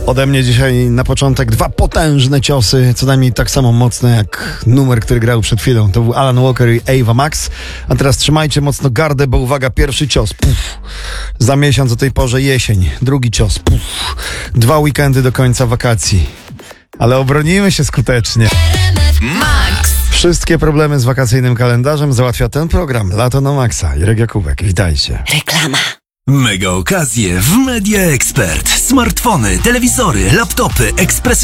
Ode mnie dzisiaj na początek dwa potężne ciosy, co najmniej tak samo mocne jak numer, który grał przed chwilą. To był Alan Walker i Ava Max. A teraz trzymajcie mocno gardę, bo uwaga, pierwszy cios. Puf. Za miesiąc o tej porze jesień. Drugi cios. Puf. 2 weekendy do końca wakacji. Ale obronimy się skutecznie. Max. Wszystkie problemy z wakacyjnym kalendarzem załatwia ten program. Lato na Maxa. Irek Jakubek, witajcie. Reklama. Mega okazje w Media Expert. Smartfony, telewizory, laptopy, ekspresy